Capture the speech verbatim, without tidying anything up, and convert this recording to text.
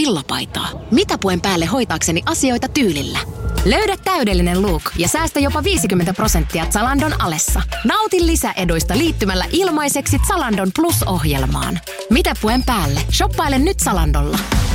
villapaitaa. Mitä puen päälle hoitaakseni asioita tyylillä? Löydä täydellinen look ja säästä jopa viisikymmentä prosenttia Zalandon alessa. Nauti lisäeduista liittymällä ilmaiseksi Zalandon Plus-ohjelmaan. Mitä puen päälle? Shoppaile nyt Zalandolla.